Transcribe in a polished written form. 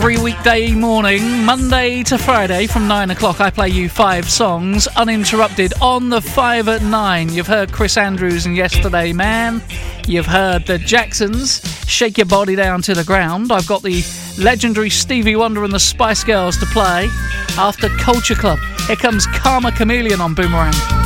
Every weekday morning, Monday to Friday from 9 o'clock, I play you 5 songs uninterrupted on the 5 at 9. You've heard Chris Andrews and Yesterday Man. You've heard the Jacksons, Shake Your Body Down to the Ground. I've got the legendary Stevie Wonder and the Spice Girls to play. After Culture Club, here comes Karma Chameleon on Boomerang.